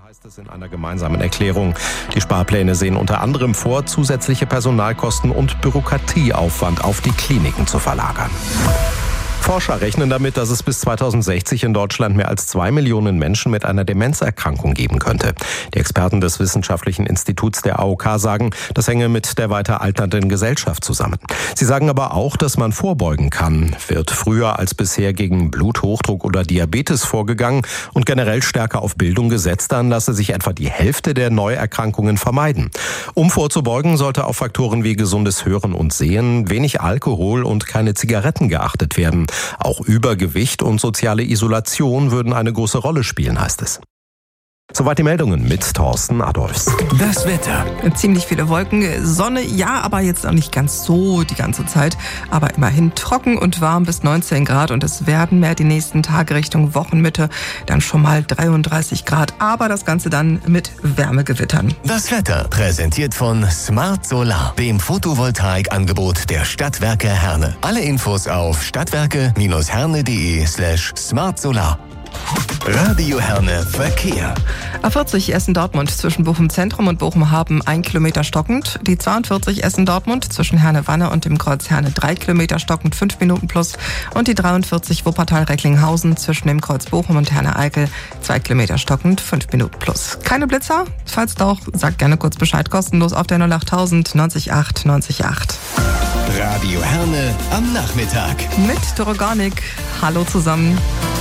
heißt es in einer gemeinsamen Erklärung. Die Sparpläne sehen unter anderem vor, zusätzliche Personalkosten und Bürokratieaufwand auf die Kliniken zu verlagern. Forscher rechnen damit, dass es bis 2060 in Deutschland mehr als 2 Millionen Menschen mit einer Demenzerkrankung geben könnte. Die Experten des Wissenschaftlichen Instituts der AOK sagen, das hänge mit der weiter alternden Gesellschaft zusammen. Sie sagen aber auch, dass man vorbeugen kann. Wird früher als bisher gegen Bluthochdruck oder Diabetes vorgegangen und generell stärker auf Bildung gesetzt, dann lasse sich etwa die Hälfte der Neuerkrankungen vermeiden. Um vorzubeugen, sollte auf Faktoren wie gesundes Hören und Sehen, wenig Alkohol und keine Zigaretten geachtet werden. Auch Übergewicht und soziale Isolation würden eine große Rolle spielen, heißt es. Soweit die Meldungen mit Thorsten Adolfs. Das Wetter. Ziemlich viele Wolken, Sonne, ja, aber jetzt auch nicht ganz so die ganze Zeit. Aber immerhin trocken und warm bis 19 Grad und es werden mehr die nächsten Tage Richtung Wochenmitte dann schon mal 33 Grad. Aber das Ganze dann mit Wärmegewittern. Das Wetter präsentiert von Smart Solar, dem Photovoltaikangebot der Stadtwerke Herne. Alle Infos auf stadtwerke-herne.de/smartsolar. Radio Herne Verkehr. A40 Essen-Dortmund zwischen Bochum Zentrum und Bochum Hafen 1 Kilometer stockend. Die 42 Essen-Dortmund zwischen Herne-Wanne und dem Kreuz Herne 3 Kilometer stockend 5 Minuten plus. Und die 43 Wuppertal-Recklinghausen zwischen dem Kreuz Bochum und Herne-Eickel 2 Kilometer stockend 5 Minuten plus. Keine Blitzer? Falls doch, sagt gerne kurz Bescheid. Kostenlos auf der 08000 90 8 90 8. Radio Herne am Nachmittag. Mit Doroganik. Hallo zusammen.